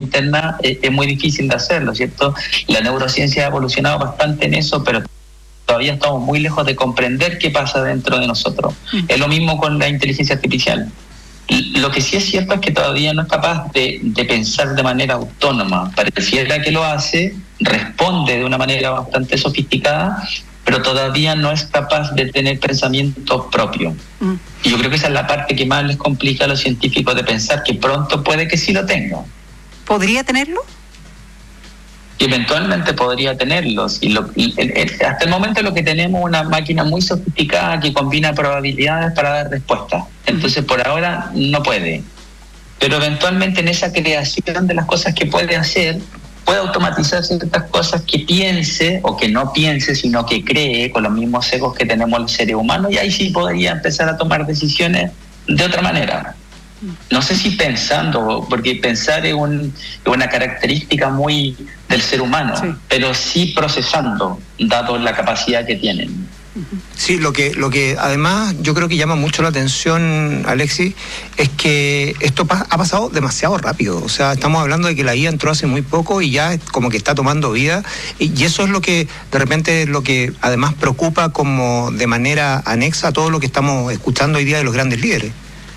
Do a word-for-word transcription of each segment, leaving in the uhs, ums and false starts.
interna, eh, es muy difícil de hacerlo, ¿cierto? La neurociencia ha evolucionado bastante en eso, pero todavía estamos muy lejos de comprender qué pasa dentro de nosotros. Mm. Es lo mismo con la inteligencia artificial. Lo que sí es cierto es que todavía no es capaz de, de pensar de manera autónoma. Pareciera que lo hace, responde de una manera bastante sofisticada, pero todavía no es capaz de tener pensamiento propio. Mm. Y yo creo que esa es la parte que más les complica a los científicos de pensar, que pronto puede que sí lo tenga. ¿Podría tenerlo? Eventualmente podría tenerlos. Y lo, el, el, hasta el momento lo que tenemos es una máquina muy sofisticada que combina probabilidades para dar respuestas. Entonces, por ahora no puede. Pero eventualmente en esa creación de las cosas que puede hacer, puede automatizar ciertas cosas que piense o que no piense, sino que cree con los mismos sesgos que tenemos los seres humanos, y ahí sí podría empezar a tomar decisiones de otra manera. No sé si pensando, porque pensar es, un, es una característica muy del ser humano, sí. Pero sí procesando, dado la capacidad que tienen. Sí, lo que, lo que además yo creo que llama mucho la atención, Alexis, es que esto pa- ha pasado demasiado rápido. O sea, estamos hablando de que la I A entró hace muy poco y ya como que está tomando vida, y, y eso es lo que de repente es lo que además preocupa como de manera anexa a todo lo que estamos escuchando hoy día de los grandes líderes.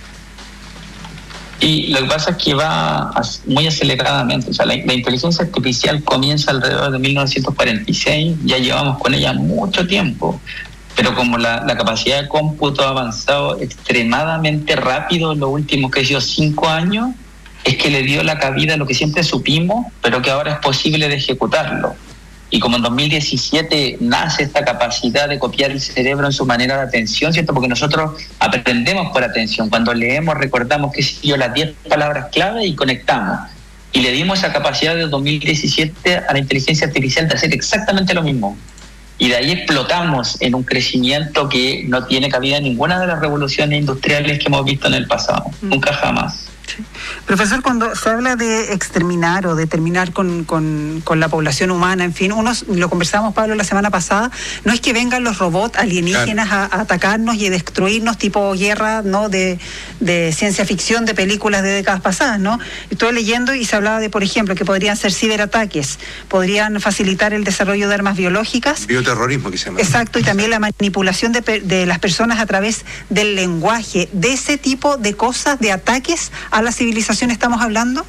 Y lo que pasa es que va muy aceleradamente. O sea, la, la inteligencia artificial comienza alrededor de mil novecientos cuarenta y seis, ya llevamos con ella mucho tiempo, pero como la, la capacidad de cómputo ha avanzado extremadamente rápido en los últimos, que sido cinco años, es que le dio la cabida a lo que siempre supimos, pero que ahora es posible de ejecutarlo. Y como en dos mil diecisiete nace esta capacidad de copiar el cerebro en su manera de atención, ¿cierto? Porque nosotros aprendemos por atención. Cuando leemos recordamos que siguió las diez palabras clave y conectamos. Y le dimos esa capacidad de dos mil diecisiete a la inteligencia artificial de hacer exactamente lo mismo. Y de ahí explotamos en un crecimiento que no tiene cabida en ninguna de las revoluciones industriales que hemos visto en el pasado. Mm. Nunca jamás. Sí. Profesor, cuando se habla de exterminar o de terminar con, con, con la población humana, en fin, unos, lo conversamos, Pablo, la semana pasada, no es que vengan los robots alienígenas claro. a, a atacarnos y a destruirnos tipo guerra, ¿no? De, de ciencia ficción, de películas de décadas pasadas, ¿no? Estoy leyendo y se hablaba de, por ejemplo, que podrían ser ciberataques, podrían facilitar el desarrollo de armas biológicas. Bioterrorismo, que se llama. Exacto, y también la manipulación de, de las personas a través del lenguaje. ¿De ese tipo de cosas, de ataques a la civilización estamos hablando?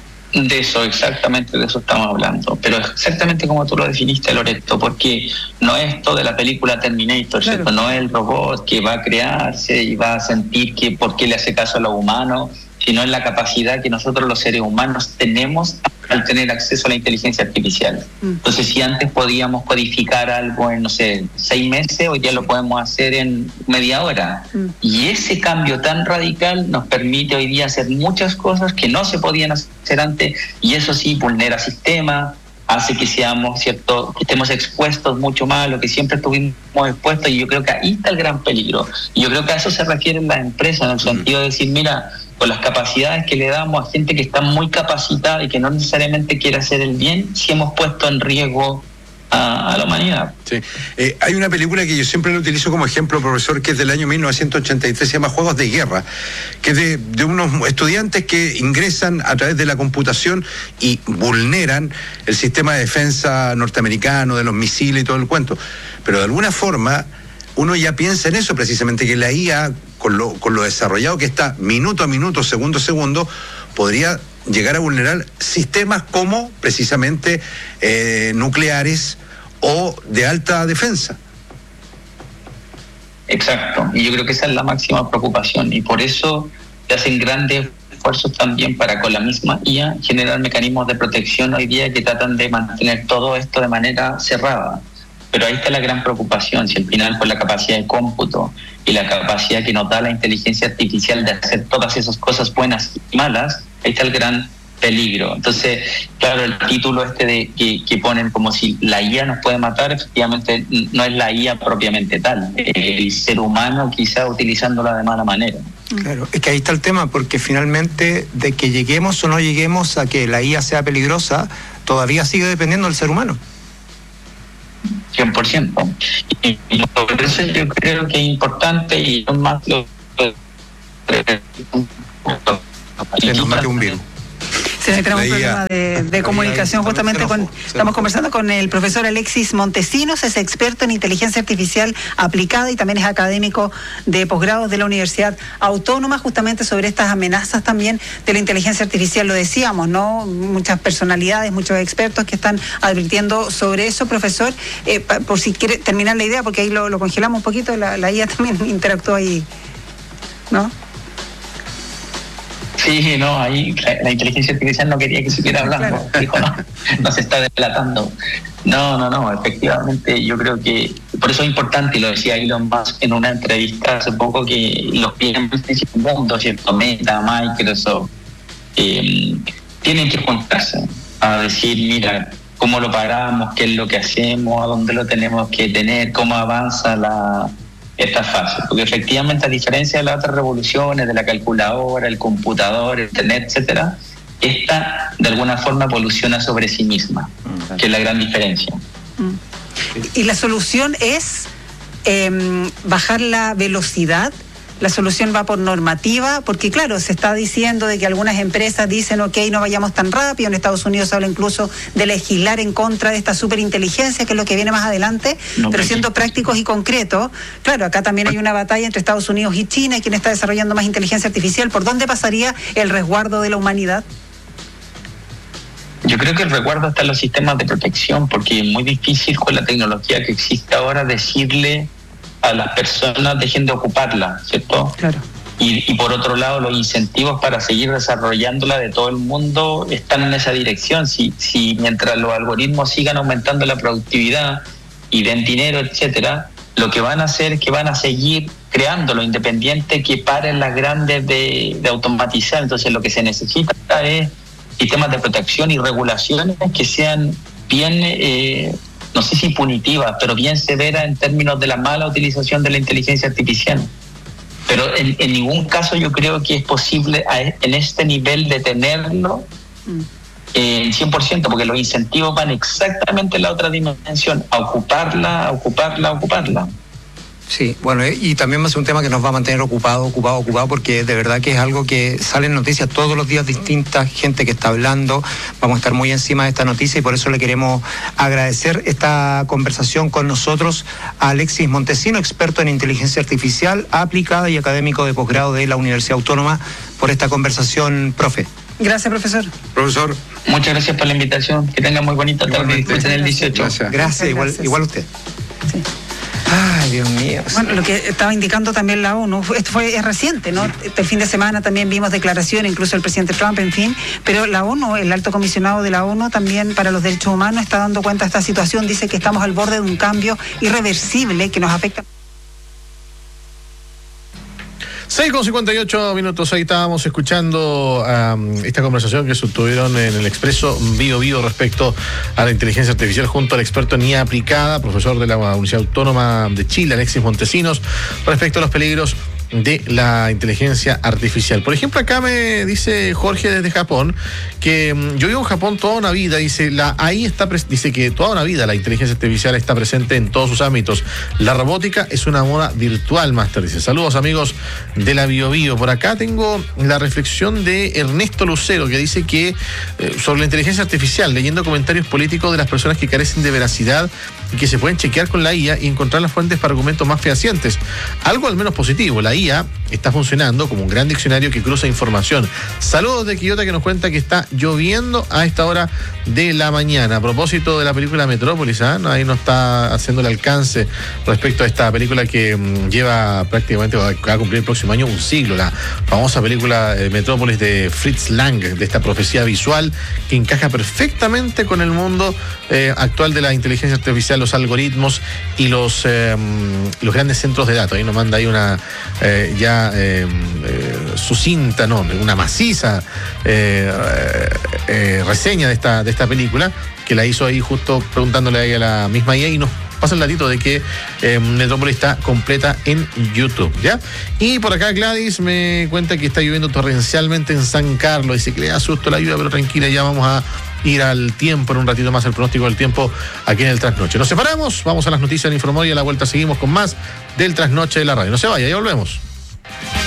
De eso, exactamente de eso estamos hablando. Pero exactamente como tú lo definiste, Loreto, porque no es esto de la película Terminator, claro. ¿Cierto? No es el robot que va a crearse y va a sentir que por qué le hace caso a los humanos, sino en la capacidad que nosotros los seres humanos tenemos al tener acceso a la inteligencia artificial. Mm. Entonces, si antes podíamos codificar algo en, no sé, seis meses, hoy ya lo podemos hacer en media hora. Mm. Y ese cambio tan radical nos permite hoy día hacer muchas cosas que no se podían hacer antes, y eso sí vulnera sistemas, hace que seamos, ¿cierto?, que estemos expuestos mucho más a lo que siempre estuvimos expuestos, y yo creo que ahí está el gran peligro. Y yo creo que a eso se refieren las empresas, en el sentido de decir, mira, con las capacidades que le damos a gente que está muy capacitada y que no necesariamente quiere hacer el bien, sí hemos puesto en riesgo a, a la humanidad. Sí. Eh, hay una película que yo siempre la utilizo como ejemplo, profesor, que es del año mil novecientos ochenta y tres, se llama Juegos de Guerra, que es de, de unos estudiantes que ingresan a través de la computación y vulneran el sistema de defensa norteamericano, de los misiles y todo el cuento. Pero de alguna forma uno ya piensa en eso precisamente, que la I A, con lo, con lo desarrollado que está minuto a minuto, segundo a segundo, podría llegar a vulnerar sistemas como precisamente eh, nucleares o de alta defensa. Exacto, y yo creo que esa es la máxima preocupación, y por eso se hacen grandes esfuerzos también para, con la misma I A, generar mecanismos de protección hoy día que tratan de mantener todo esto de manera cerrada. Pero ahí está la gran preocupación, si al final con la capacidad de cómputo y la capacidad que nos da la inteligencia artificial de hacer todas esas cosas buenas y malas, ahí está el gran peligro. Entonces, claro, el título este de que, que ponen como si la I A nos puede matar, efectivamente no es la I A propiamente tal, el ser humano quizá utilizándola de mala manera. Claro, es que ahí está el tema, porque finalmente de que lleguemos o no lleguemos a que la I A sea peligrosa, todavía sigue dependiendo del ser humano. cien por ciento. Y, y por eso yo creo que es importante, y más lo se nos mate un virus. Sí, tenemos un problema de, de comunicación justamente con... Estamos conversando con el profesor Alexis Montesinos, es experto en inteligencia artificial aplicada y también es académico de posgrado de la Universidad Autónoma, justamente sobre estas amenazas también de la inteligencia artificial, lo decíamos, ¿no? Muchas personalidades, muchos expertos que están advirtiendo sobre eso. Profesor, eh, por si quiere terminar la idea, porque ahí lo, lo congelamos un poquito, la, la I A también interactuó ahí, ¿no? Sí, no, ahí la, la inteligencia artificial no quería que siguiera hablando. Claro. Dijo, no, no se está delatando. No, no, no, efectivamente yo creo que por eso es importante, y lo decía Elon Musk en una entrevista hace poco, que los bienes del mundo, ¿cierto? Meta, Microsoft, eh, tienen que juntarse a decir, mira, cómo lo paramos, qué es lo que hacemos, a dónde lo tenemos que tener, cómo avanza la... esta fase, porque efectivamente, a diferencia de las otras revoluciones, de la calculadora, el computador, el internet, etcétera, esta de alguna forma evoluciona sobre sí misma, mm. que es la gran diferencia. Mm. Y la solución es eh, bajar la velocidad. La solución va por normativa, porque claro, se está diciendo de que algunas empresas dicen, ok, no vayamos tan rápido. En Estados Unidos se habla incluso de legislar en contra de esta superinteligencia, que es lo que viene más adelante, no, pero siendo prácticos y concretos. Claro, acá también hay una batalla entre Estados Unidos y China, y quién está desarrollando más inteligencia artificial. ¿Por dónde pasaría el resguardo de la humanidad? Yo creo que el resguardo está en los sistemas de protección, porque es muy difícil con la tecnología que existe ahora decirle a las personas dejen de ocuparla, ¿cierto? Claro. Y, y por otro lado, los incentivos para seguir desarrollándola de todo el mundo están en esa dirección. Si, si mientras los algoritmos sigan aumentando la productividad y den dinero, etcétera, lo que van a hacer es que van a seguir creándolo, independiente que paren las grandes de, de automatizar. Entonces lo que se necesita es sistemas de protección y regulaciones que sean bien... Eh, no sé si punitiva, pero bien severa en términos de la mala utilización de la inteligencia artificial. Pero en, en ningún caso yo creo que es posible a, en este nivel detenerlo eh, en cien por ciento, porque los incentivos van exactamente en la otra dimensión, a ocuparla, a ocuparla, a ocuparla. Sí, bueno, y también va a ser un tema que nos va a mantener ocupado, ocupado, ocupado, porque de verdad que es algo que sale en noticias todos los días distintas, gente que está hablando, vamos a estar muy encima de esta noticia y por eso le queremos agradecer esta conversación con nosotros a Alexis Montesinos, experto en inteligencia artificial aplicada y académico de posgrado de la Universidad Autónoma, por esta conversación, profe. Gracias, profesor. Profesor. Muchas gracias por la invitación, que tengan muy bonita tarde, disfruten el dieciocho. Gracias, gracias, igual, igual usted. Sí. Ay, Dios mío. Bueno, lo que estaba indicando también la ONU, esto fue es reciente, ¿no? El fin de semana también vimos declaraciones, incluso el presidente Trump, en fin, pero la ONU, el alto comisionado de la ONU también para los derechos humanos está dando cuenta de esta situación, dice que estamos al borde de un cambio irreversible que nos afecta. seis con cincuenta y ocho minutos, ahí estábamos escuchando um, esta conversación que sostuvieron en el Expreso Bio Bio respecto a la inteligencia artificial junto al experto en I A aplicada, profesor de la Universidad Autónoma de Chile, Alexis Montesinos, respecto a los peligros de la inteligencia artificial. Por ejemplo, acá me dice Jorge desde Japón que um, yo vivo en Japón toda una vida, dice, la A I está pres- dice que toda una vida la inteligencia artificial está presente en todos sus ámbitos. La robótica es una moda virtual, Master, dice. Saludos, amigos de la Bio Bio. Por acá tengo la reflexión de Ernesto Lucero, que dice que eh, sobre la inteligencia artificial, leyendo comentarios políticos de las personas que carecen de veracidad y que se pueden chequear con la I A y encontrar las fuentes para argumentos más fehacientes. Algo al menos positivo, la I A está funcionando como un gran diccionario que cruza información. Saludos de Quillota, que nos cuenta que está lloviendo a esta hora de la mañana. A propósito de la película Metrópolis, ¿eh? Ahí nos está haciendo el alcance respecto a esta película que mmm, lleva prácticamente, va a cumplir el próximo año un siglo, la famosa película eh, Metrópolis de Fritz Lang, de esta profecía visual que encaja perfectamente con el mundo eh, actual de la inteligencia artificial, los algoritmos y los, eh, los grandes centros de datos. Ahí nos manda ahí una eh, ya eh, eh, sucinta, no, una maciza eh, eh, reseña de esta, de esta película, que la hizo ahí justo preguntándole ahí a la misma I A, y nos pasa el datito de que eh, Metrópolis está completa en YouTube, ¿ya? Y por acá Gladys me cuenta que está lloviendo torrencialmente en San Carlos, dice que le da susto la lluvia, pero tranquila, ya vamos a ir al tiempo en un ratito más, el pronóstico del tiempo aquí en el Trasnoche. Nos separamos, vamos a las noticias en Infomóvil y a la vuelta seguimos con más del Trasnoche de la radio. No se vaya, ya volvemos.